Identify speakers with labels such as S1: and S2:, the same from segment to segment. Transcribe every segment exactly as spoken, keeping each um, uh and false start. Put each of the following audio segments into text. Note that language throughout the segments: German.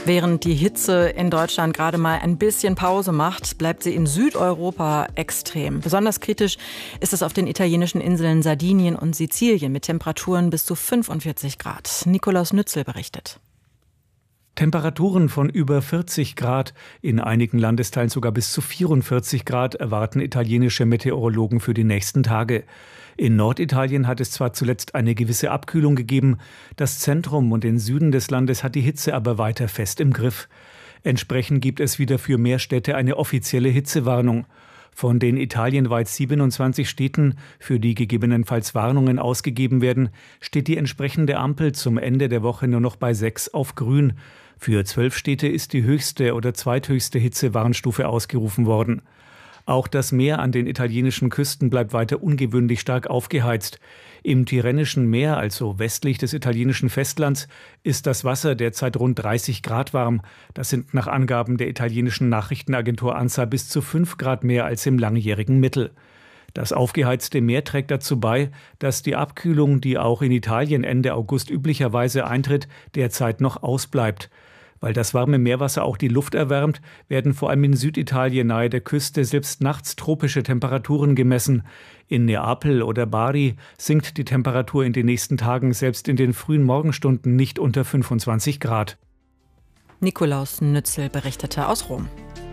S1: Während die Hitze in Deutschland gerade mal ein bisschen Pause macht, bleibt sie in Südeuropa extrem. Besonders kritisch ist es auf den italienischen Inseln Sardinien und Sizilien mit Temperaturen bis zu fünfundvierzig Grad. Nikolaus Nützel berichtet.
S2: Temperaturen von über vierzig Grad, in einigen Landesteilen sogar bis zu vierundvierzig Grad erwarten italienische Meteorologen für die nächsten Tage. In Norditalien hat es zwar zuletzt eine gewisse Abkühlung gegeben, das Zentrum und den Süden des Landes hat die Hitze aber weiter fest im Griff. Entsprechend gibt es wieder für mehr Städte eine offizielle Hitzewarnung. Von den italienweit siebenundzwanzig Städten, für die gegebenenfalls Warnungen ausgegeben werden, steht die entsprechende Ampel zum Ende der Woche nur noch bei sechs auf grün. Für zwölf Städte ist die höchste oder zweithöchste Hitzewarnstufe ausgerufen worden. Auch das Meer an den italienischen Küsten bleibt weiter ungewöhnlich stark aufgeheizt. Im Tyrrhenischen Meer, also westlich des italienischen Festlands, ist das Wasser derzeit rund dreißig Grad warm. Das sind nach Angaben der italienischen Nachrichtenagentur ANSA bis zu fünf Grad mehr als im langjährigen Mittel. Das aufgeheizte Meer trägt dazu bei, dass die Abkühlung, die auch in Italien Ende August üblicherweise eintritt, derzeit noch ausbleibt. Weil das warme Meerwasser auch die Luft erwärmt, werden vor allem in Süditalien nahe der Küste selbst nachts tropische Temperaturen gemessen. In Neapel oder Bari sinkt die Temperatur in den nächsten Tagen selbst in den frühen Morgenstunden nicht unter fünfundzwanzig Grad.
S1: Nikolaus Nützel berichtete aus Rom.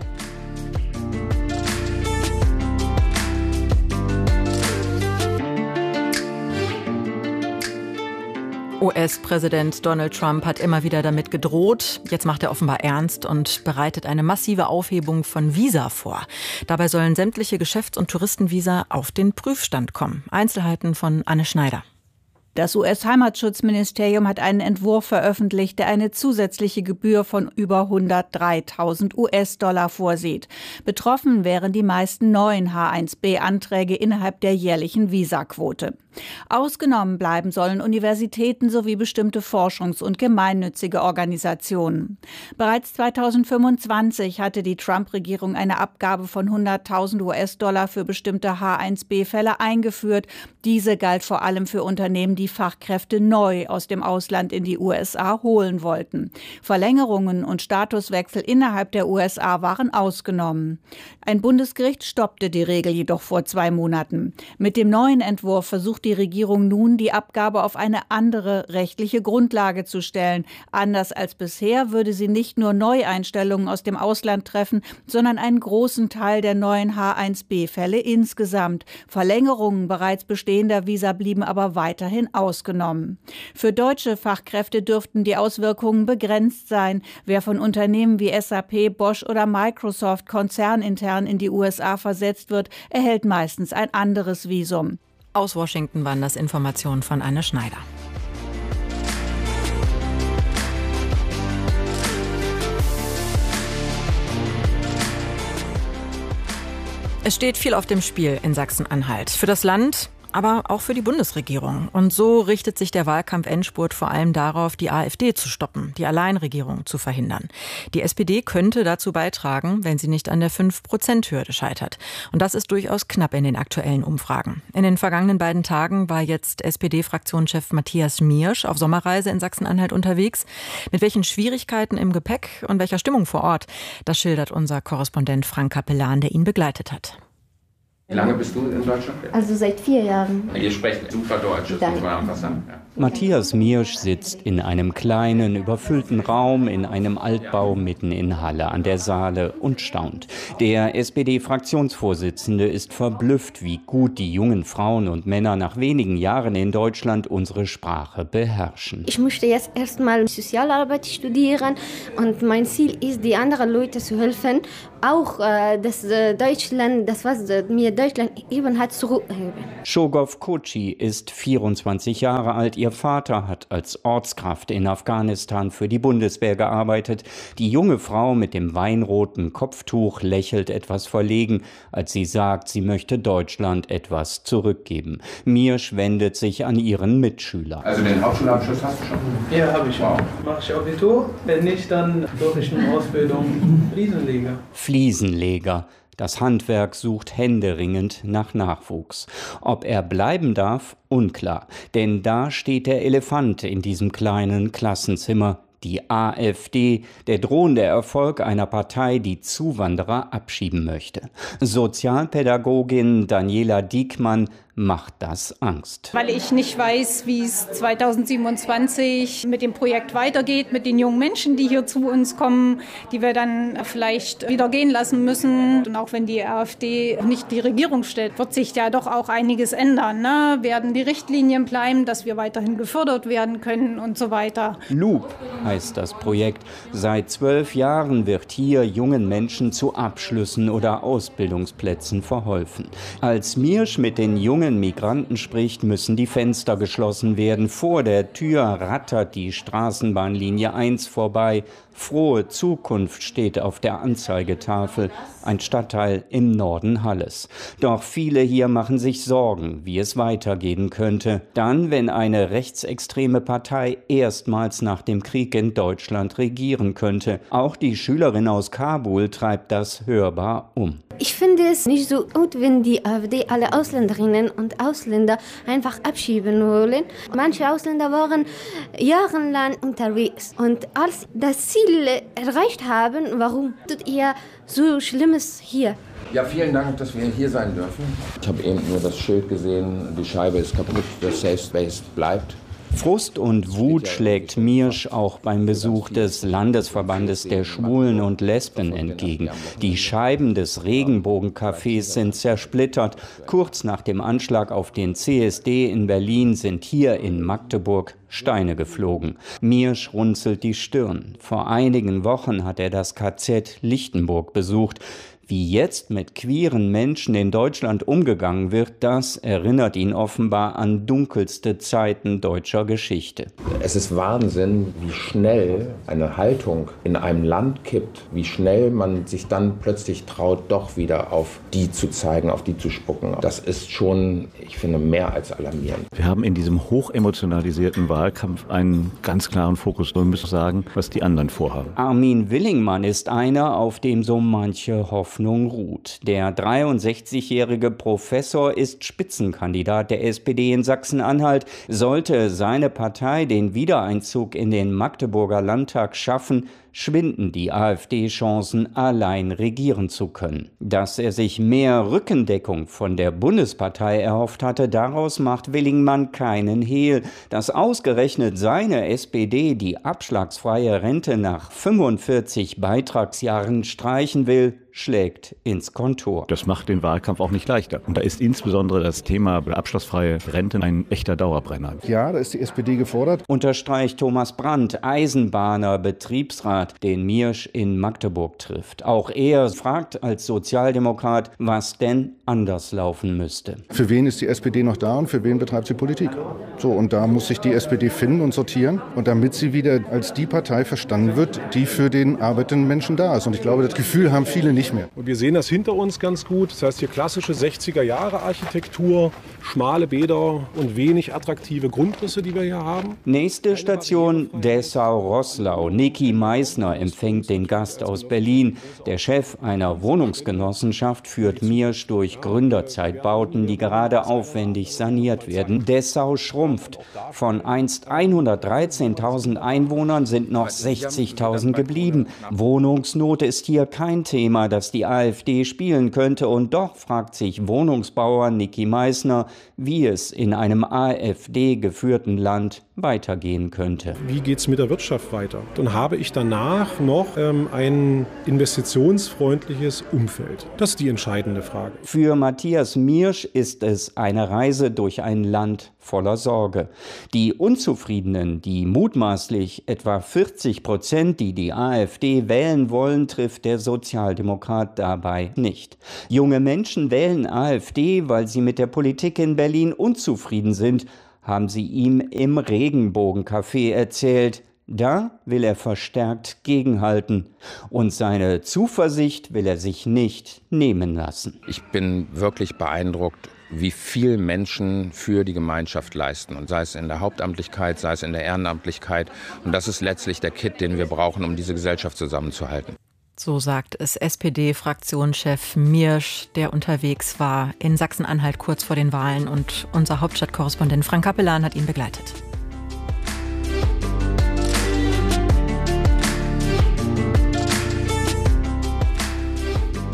S1: U S-Präsident Donald Trump hat immer wieder damit gedroht. Jetzt macht er offenbar ernst und bereitet eine massive Aufhebung von Visa vor. Dabei sollen sämtliche Geschäfts- und Touristenvisa auf den Prüfstand kommen. Einzelheiten von Anne Schneider.
S3: Das U S-Heimatschutzministerium hat einen Entwurf veröffentlicht, der eine zusätzliche Gebühr von über hundertdreitausend U S-Dollar vorsieht. Betroffen wären die meisten neuen H eins B-Anträge innerhalb der jährlichen Visaquote. Ausgenommen bleiben sollen Universitäten sowie bestimmte forschungs- und gemeinnützige Organisationen. Bereits zweitausendfünfundzwanzig hatte die Trump-Regierung eine Abgabe von hunderttausend U S-Dollar für bestimmte H eins B-Fälle eingeführt. Diese galt vor allem für Unternehmen, die Fachkräfte neu aus dem Ausland in die U S A holen wollten. Verlängerungen und Statuswechsel innerhalb der U S A waren ausgenommen. Ein Bundesgericht stoppte die Regel jedoch vor zwei Monaten. Mit dem neuen Entwurf versucht die Regierung nun, die Abgabe auf eine andere rechtliche Grundlage zu stellen. Anders als bisher würde sie nicht nur Neueinstellungen aus dem Ausland treffen, sondern einen großen Teil der neuen H eins B-Fälle insgesamt. Verlängerungen bereits bestehender Visa blieben aber weiterhin ausgenommen. Für deutsche Fachkräfte dürften die Auswirkungen begrenzt sein. Wer von Unternehmen wie S A P, Bosch oder Microsoft konzernintern in die U S A versetzt wird, erhält meistens ein anderes Visum.
S1: Aus Washington waren das Informationen von Anne Schneider. Es steht viel auf dem Spiel in Sachsen-Anhalt. Für das Land, aber auch für die Bundesregierung. Und so richtet sich der Wahlkampf-Endspurt vor allem darauf, die AfD zu stoppen, die Alleinregierung zu verhindern. Die S P D könnte dazu beitragen, wenn sie nicht an der fünf Prozent Hürde scheitert. Und das ist durchaus knapp in den aktuellen Umfragen. In den vergangenen beiden Tagen war jetzt S P D-Fraktionschef Matthias Miersch auf Sommerreise in Sachsen-Anhalt unterwegs. Mit welchen Schwierigkeiten im Gepäck und welcher Stimmung vor Ort, das schildert unser Korrespondent Frank Kapellan, der ihn begleitet hat.
S4: Wie lange bist du in Deutschland?
S5: Also seit vier Jahren.
S4: Ihr sprecht super Deutsch, das muss man einfach sagen. Ja.
S6: Matthias Miersch sitzt in einem kleinen, überfüllten Raum in einem Altbau mitten in Halle an der Saale und staunt. Der S P D-Fraktionsvorsitzende ist verblüfft, wie gut die jungen Frauen und Männer nach wenigen Jahren in Deutschland unsere Sprache beherrschen.
S5: Ich möchte jetzt erstmal Sozialarbeit studieren und mein Ziel ist, die anderen Leute zu helfen, auch äh, das äh, Deutschland, das was äh, mir Deutschland eben hat, zurückheben.
S6: Shogof Kochi ist vierundzwanzig Jahre alt. Ihr Vater hat als Ortskraft in Afghanistan für die Bundeswehr gearbeitet. Die junge Frau mit dem weinroten Kopftuch lächelt etwas verlegen, als sie sagt, sie möchte Deutschland etwas zurückgeben. Miersch wendet sich an ihren Mitschüler.
S4: Also den Hauptschulabschluss hast du schon?
S7: Ja, habe ich schon. Mache ich Abitur. Wenn nicht, dann durch eine Ausbildung Fliesenleger.
S6: Fliesenleger. Das Handwerk sucht händeringend nach Nachwuchs. Ob er bleiben darf, unklar. Denn da steht der Elefant in diesem kleinen Klassenzimmer, Die AfD, der drohende Erfolg einer Partei, die Zuwanderer abschieben möchte. Sozialpädagogin Daniela Diekmann macht das Angst.
S8: Weil ich nicht weiß, wie es zweitausendsiebenundzwanzig mit dem Projekt weitergeht, mit den jungen Menschen, die hier zu uns kommen, die wir dann vielleicht wieder gehen lassen müssen. Und auch wenn die AfD nicht die Regierung stellt, wird sich ja doch auch einiges ändern. Ne? Werden die Richtlinien bleiben, dass wir weiterhin gefördert werden können und so weiter.
S6: Loop heißt das Projekt. Seit zwölf Jahren wird hier jungen Menschen zu Abschlüssen oder Ausbildungsplätzen verholfen. Als Miersch mit den jungen Migranten spricht, müssen die Fenster geschlossen werden. Vor der Tür rattert die Straßenbahnlinie eins vorbei. Frohe Zukunft steht auf der Anzeigetafel, ein Stadtteil im Norden Halles. Doch viele hier machen sich Sorgen, wie es weitergehen könnte. Dann, wenn eine rechtsextreme Partei erstmals nach dem Krieg in Deutschland regieren könnte. Auch die Schülerin aus Kabul treibt das hörbar um.
S5: Ich finde es nicht so gut, wenn die AfD alle Ausländerinnen und Ausländer einfach abschieben wollen. Manche Ausländer waren jahrelang unterwegs. Und als das Ziel erreicht haben, warum tut ihr so Schlimmes hier?
S4: Ja, vielen Dank, dass wir hier sein dürfen. Ich habe eben nur das Schild gesehen, die Scheibe ist kaputt, das Safe Space bleibt.
S6: Frust und Wut schlägt Miersch auch beim Besuch des Landesverbandes der Schwulen und Lesben entgegen. Die Scheiben des Regenbogencafés sind zersplittert. Kurz nach dem Anschlag auf den C S D in Berlin sind hier in Magdeburg Steine geflogen. Miersch runzelt die Stirn. Vor einigen Wochen hat er das K Z Lichtenburg besucht. Wie jetzt mit queeren Menschen in Deutschland umgegangen wird, das erinnert ihn offenbar an dunkelste Zeiten deutscher Geschichte.
S4: Es ist Wahnsinn, wie schnell eine Haltung in einem Land kippt, wie schnell man sich dann plötzlich traut, doch wieder auf die zu zeigen, auf die zu spucken. Das ist schon, ich finde, mehr als alarmierend.
S9: Wir haben in diesem hochemotionalisierten Wahlkampf einen ganz klaren Fokus. Wir müssen sagen, was die anderen vorhaben.
S6: Armin Willingmann ist einer, auf dem so manche Hoffnung ruht. Der dreiundsechzigjährige Professor ist Spitzenkandidat der S P D in Sachsen-Anhalt. Sollte seine Partei den Wiedereinzug in den Magdeburger Landtag schaffen, schwinden die AfD-Chancen, allein regieren zu können. Dass er sich mehr Rückendeckung von der Bundespartei erhofft hatte, daraus macht Willingmann keinen Hehl. Dass ausgerechnet seine S P D die abschlagsfreie Rente nach fünfundvierzig Beitragsjahren streichen will, schlägt ins Kontor.
S9: Das macht den Wahlkampf auch nicht leichter. Und da ist insbesondere das Thema abschlussfreie Rente ein echter Dauerbrenner.
S10: Ja, da ist die S P D gefordert.
S6: Unterstreicht Thomas Brandt, Eisenbahner, Betriebsrat, den Miersch in Magdeburg trifft. Auch er fragt als Sozialdemokrat, was denn anders laufen müsste.
S10: Für wen ist die S P D noch da und für wen betreibt sie Politik? So, und da muss sich die S P D finden und sortieren. Und damit sie wieder als die Partei verstanden wird, die für den arbeitenden Menschen da ist. Und ich glaube, das Gefühl haben viele nicht mehr.
S11: Und wir sehen das hinter uns ganz gut. Das heißt, hier klassische sechziger-Jahre-Architektur, schmale Bäder und wenig attraktive Grundrisse, die wir hier haben.
S6: Nächste Station Dessau-Roßlau. Niki Meissner empfängt den Gast aus Berlin. Der Chef einer Wohnungsgenossenschaft führt Miersch durch Gründerzeitbauten, die gerade aufwendig saniert werden. Dessau schrumpft. Von einst hundertdreizehntausend Einwohnern sind noch sechzigtausend geblieben. Wohnungsnot ist hier kein Thema, das die AfD spielen könnte. Und doch fragt sich Wohnungsbauer Niki Meissner, wie es in einem AfD-geführten Land weitergehen könnte.
S11: Wie geht es mit der Wirtschaft weiter? Dann habe ich danach noch ähm, ein investitionsfreundliches Umfeld. Das ist die entscheidende Frage.
S6: Für Matthias Miersch ist es eine Reise durch ein Land voller Sorge. Die Unzufriedenen, die mutmaßlich etwa vierzig Prozent, die die AfD wählen wollen, trifft der Sozialdemokrat dabei nicht. Junge Menschen wählen AfD, weil sie mit der Politik in Berlin unzufrieden sind, haben sie ihm im Regenbogencafé erzählt. Da will er verstärkt gegenhalten. Und seine Zuversicht will er sich nicht nehmen lassen.
S4: Ich bin wirklich beeindruckt, wie viel Menschen für die Gemeinschaft leisten. Und sei es in der Hauptamtlichkeit, sei es in der Ehrenamtlichkeit. Und das ist letztlich der Kit, den wir brauchen, um diese Gesellschaft zusammenzuhalten.
S1: So sagt es S P D-Fraktionschef Miersch, der unterwegs war in Sachsen-Anhalt kurz vor den Wahlen. Und unser Hauptstadtkorrespondent Frank Kapellan hat ihn begleitet.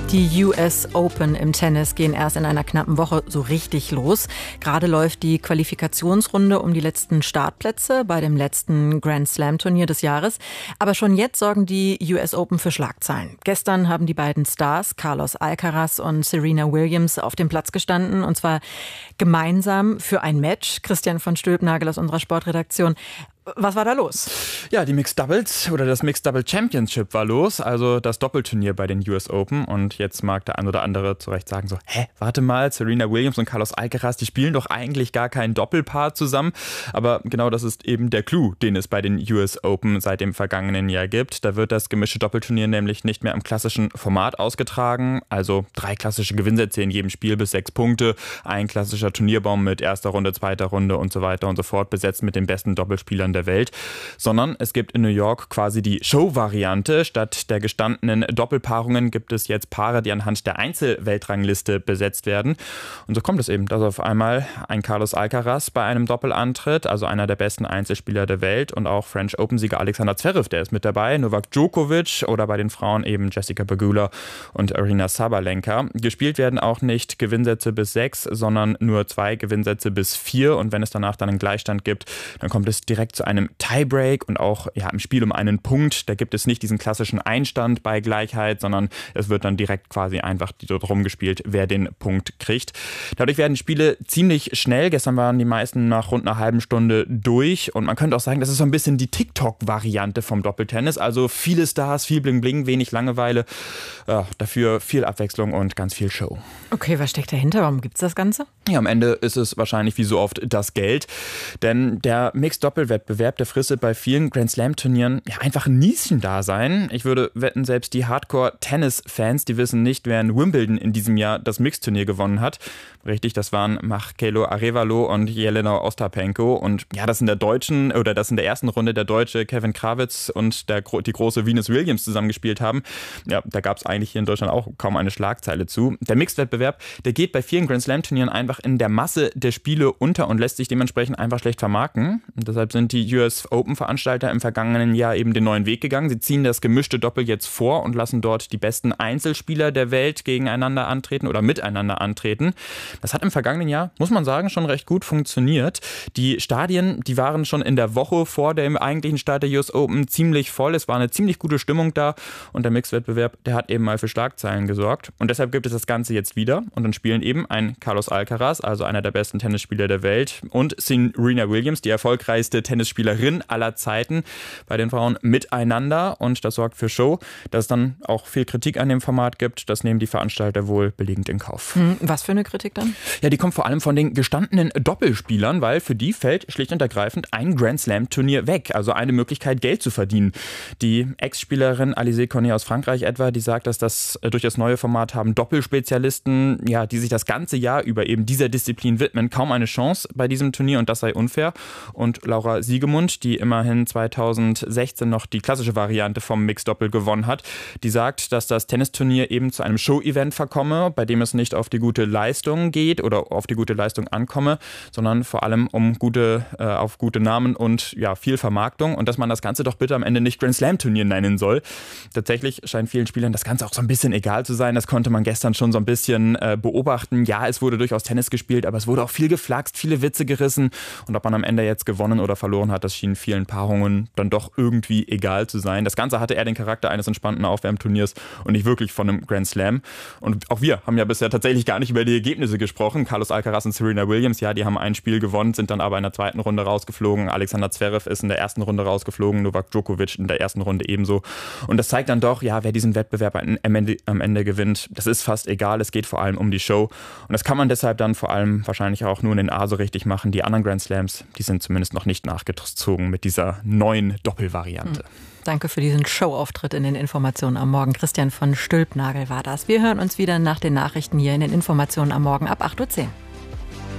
S1: Die U S Open im Tennis gehen erst in einer knappen Woche so richtig los. Gerade läuft die Qualifikationsrunde um die letzten Startplätze bei dem letzten Grand Slam Turnier des Jahres. Aber schon jetzt sorgen die U S Open für Schlagzeilen. Gestern haben die beiden Stars, Carlos Alcaraz und Serena Williams, auf dem Platz gestanden. Und zwar gemeinsam für ein Match. Christian von Stülpnagel aus unserer Sportredaktion. Was war da los?
S12: Ja, die Mixed Doubles oder das Mixed Double Championship war los, also das Doppelturnier bei den U S Open. Und jetzt mag der ein oder andere zu Recht sagen so, hä, warte mal, Serena Williams und Carlos Alcaraz, die spielen doch eigentlich gar kein Doppelpaar zusammen. Aber genau das ist eben der Clou, den es bei den U S Open seit dem vergangenen Jahr gibt. Da wird das gemischte Doppelturnier nämlich nicht mehr im klassischen Format ausgetragen. Also drei klassische Gewinnsätze in jedem Spiel bis sechs Punkte, ein klassischer Turnierbaum mit erster Runde, zweiter Runde und so weiter und so fort, besetzt mit den besten Doppelspielern der Welt, sondern es gibt in New York quasi die Show-Variante. Statt der gestandenen Doppelpaarungen gibt es jetzt Paare, die anhand der Einzelweltrangliste besetzt werden. Und so kommt es eben, dass auf einmal ein Carlos Alcaraz bei einem Doppel antritt, also einer der besten Einzelspieler der Welt, und auch French Open-Sieger Alexander Zverev, der ist mit dabei, Novak Djokovic oder bei den Frauen eben Jessica Pegula und Aryna Sabalenka. Gespielt werden auch nicht Gewinnsätze bis sechs, sondern nur zwei Gewinnsätze bis vier, und wenn es danach dann einen Gleichstand gibt, dann kommt es direkt zu einem Tiebreak und auch ja, im Spiel um einen Punkt. Da gibt es nicht diesen klassischen Einstand bei Gleichheit, sondern es wird dann direkt quasi einfach darum gespielt, wer den Punkt kriegt. Dadurch werden Spiele ziemlich schnell. Gestern waren die meisten nach rund einer halben Stunde durch, und man könnte auch sagen, das ist so ein bisschen die TikTok-Variante vom Doppeltennis. Also viele Stars, viel Bling Bling, wenig Langeweile. Ja, dafür viel Abwechslung und ganz viel Show.
S1: Okay, was steckt dahinter? Warum gibt es das Ganze?
S12: Ja, am Ende ist es wahrscheinlich wie so oft das Geld. Denn der Mixed-Doppel-Wettbewerb, der fristet bei vielen Grand-Slam-Turnieren ja einfach ein Nischendasein. Ich würde wetten, selbst die Hardcore-Tennis-Fans, die wissen nicht, wer in Wimbledon in diesem Jahr das Mixturnier gewonnen hat. Richtig, das waren Marcelo Arevalo und Jelena Ostapenko. Und ja, das in der deutschen, oder das in der ersten Runde der Deutsche Kevin Krawitz und der, die große Venus Williams zusammengespielt haben. Ja, da gab es eigentlich hier in Deutschland auch kaum eine Schlagzeile zu. Der Mixed-Wettbewerb, der geht bei vielen Grand-Slam-Turnieren einfach in der Masse der Spiele unter und lässt sich dementsprechend einfach schlecht vermarkten. Und deshalb sind die U S Open-Veranstalter im vergangenen Jahr eben den neuen Weg gegangen. Sie ziehen das gemischte Doppel jetzt vor und lassen dort die besten Einzelspieler der Welt gegeneinander antreten oder miteinander antreten. Das hat im vergangenen Jahr, muss man sagen, schon recht gut funktioniert. Die Stadien, die waren schon in der Woche vor dem eigentlichen Start der U S Open ziemlich voll. Es war eine ziemlich gute Stimmung da, und der Mixed-Wettbewerb, der hat eben mal für Schlagzeilen gesorgt. Und deshalb gibt es das Ganze jetzt wieder, und dann spielen eben ein Carlos Alcaraz, also einer der besten Tennisspieler der Welt, und Serena Williams, die erfolgreichste Tennisspielerin aller Zeiten, bei den Frauen miteinander, und das sorgt für Show. Dass es dann auch viel Kritik an dem Format gibt, das nehmen die Veranstalter wohl billigend in Kauf.
S1: Was für eine Kritik dann?
S12: Ja, die kommt vor allem von den gestandenen Doppelspielern, weil für die fällt schlicht und ergreifend ein Grand Slam Turnier weg, also eine Möglichkeit, Geld zu verdienen. Die Ex-Spielerin Alizé Cornet aus Frankreich etwa, die sagt, dass das durch das neue Format haben Doppelspezialisten, ja, die sich das ganze Jahr über eben dieser Disziplin widmen, kaum eine Chance bei diesem Turnier, und das sei unfair. Und Laura Siegemund, die immerhin zweitausendsechzehn noch die klassische Variante vom Mixed-Doppel gewonnen hat, die sagt, dass das Tennisturnier eben zu einem Show-Event verkomme, bei dem es nicht auf die gute Leistung geht oder auf die gute Leistung ankomme, sondern vor allem um gute, äh, auf gute Namen und ja, viel Vermarktung, und dass man das Ganze doch bitte am Ende nicht Grand Slam Turnier nennen soll. Tatsächlich scheint vielen Spielern das Ganze auch so ein bisschen egal zu sein. Das konnte man gestern schon so ein bisschen äh, beobachten. Ja, es wurde durchaus Tennis gespielt, aber es wurde auch viel geflaxt, viele Witze gerissen, und ob man am Ende jetzt gewonnen oder verloren hat, das schien vielen Paarungen dann doch irgendwie egal zu sein. Das Ganze hatte eher den Charakter eines entspannten Aufwärmturniers und nicht wirklich von einem Grand Slam. Und auch wir haben ja bisher tatsächlich gar nicht über die Ergebnisse gesprochen. Carlos Alcaraz und Serena Williams, ja, die haben ein Spiel gewonnen, sind dann aber in der zweiten Runde rausgeflogen. Alexander Zverev ist in der ersten Runde rausgeflogen, Novak Djokovic in der ersten Runde ebenso. Und das zeigt dann doch, ja, wer diesen Wettbewerb am Ende, am Ende gewinnt, das ist fast egal. Es geht vor allem um die Show. Und das kann man deshalb dann vor allem wahrscheinlich auch nur in den A so richtig machen. Die anderen Grand Slams, die sind zumindest noch nicht nachgezogen mit dieser neuen Doppelvariante.
S1: Hm. Danke für diesen Showauftritt in den Informationen am Morgen. Christian von Stülpnagel war das. Wir hören uns wieder nach den Nachrichten hier in den Informationen am Morgen ab acht Uhr zehn.